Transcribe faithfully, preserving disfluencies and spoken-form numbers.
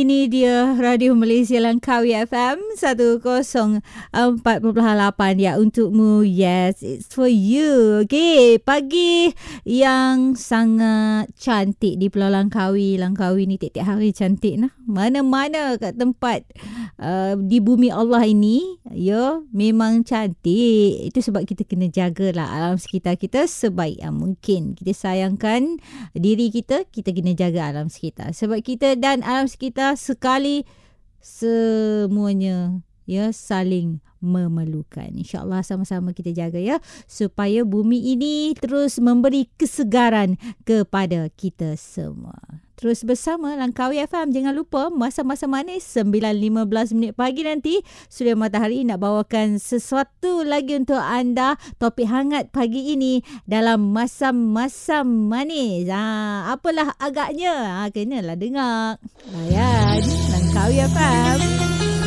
Ini dia Radio Malaysia Langkawi F M seratus empat perpuluhan lapan ya untukmu. Yes, it's for you. Okay, pagi yang sangat cantik di Pulau Langkawi. Langkawi ni tiap-tiap hari cantik nah. Mana-mana kat tempat uh, di bumi Allah ini, ya, memang cantik. Itu sebab kita kena jagalah alam sekitar kita sebaik yang mungkin. Kita sayangkan diri kita, kita kena jaga alam sekitar. Sebab kita dan alam sekitar sekali semuanya ya saling memerlukan. InsyaAllah sama-sama kita jaga ya supaya bumi ini terus memberi kesegaran kepada kita semua. Terus bersama Langkawi F M. Jangan lupa masa-masa manis sembilan lima belas minit pagi nanti Suria Matahari nak bawakan sesuatu lagi untuk anda. Topik hangat pagi ini dalam masam-masam manis. Ha, apalah agaknya? Ha, kenalah dengar. Layan Langkawi F M.